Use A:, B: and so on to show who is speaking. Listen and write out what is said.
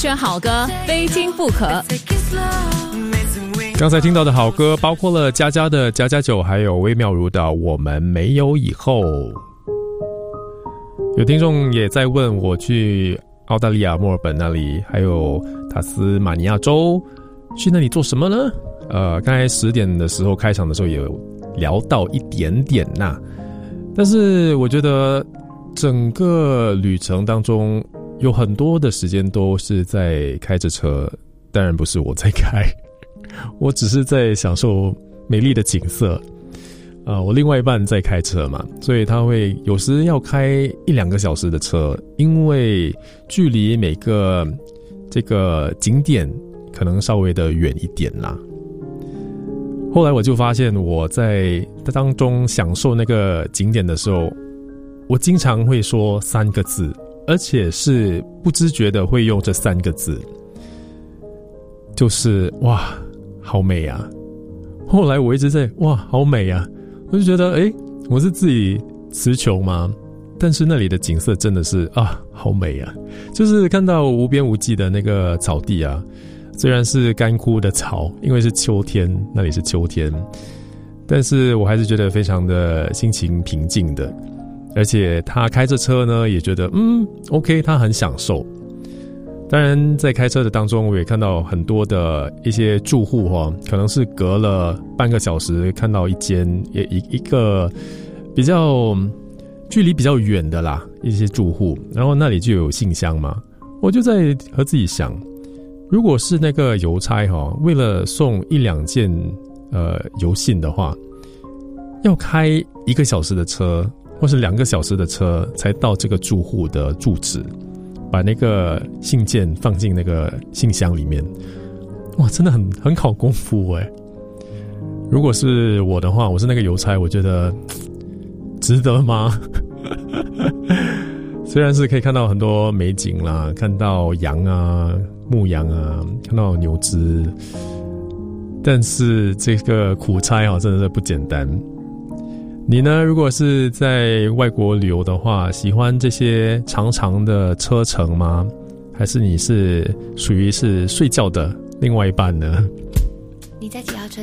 A: 选好歌，非听不可。
B: 刚才听到的好歌包括了佳佳的《家家酒》，还有微妙如的《我们没有以后》。有听众也在问我去澳大利亚墨尔本那里还有塔斯马尼亚州去那里做什么呢？刚才10点的时候开场的时候也有聊到一点点呐，但是我觉得整个旅程当中有很多的时间都是在开着车，当然不是我在开，我只是在享受美丽的景色。我另外一半在开车嘛，所以他会有时要开1-2个小时的车，因为距离每个这个景点可能稍微的远一点啦。后来我就发现我在当中享受那个景点的时候，我经常会说3个字，而且是不自觉的会用这3个字，就是哇好美啊。后来我一直在哇好美啊，我就觉得我是自己词穷吗？但是那里的景色真的是好美啊，就是看到无边无际的那个草地啊，虽然是干枯的草，因为是秋天，那里是秋天，但是我还是觉得非常的心情平静的。而且他开着车呢也觉得OK， 他很享受。当然在开车的当中我也看到很多的一些住户可能是隔了半个小时看到一个比较距离比较远的啦一些住户，然后那里就有信箱嘛，我就在和自己想，如果是那个邮差为了送1-2件邮信的话，要开1个小时的车或是2个小时的车才到这个住户的住址，把那个信件放进那个信箱里面，哇，真的很考功夫如果是我的话，我是那个邮差，我觉得值得吗？虽然是可以看到很多美景啦，看到羊啊牧羊啊，看到牛只，但是这个苦差真的是不简单。你呢？如果是在外国旅游的话，喜欢这些长长的车程吗？还是你是属于是睡觉的另外一半呢？
C: 你在几号车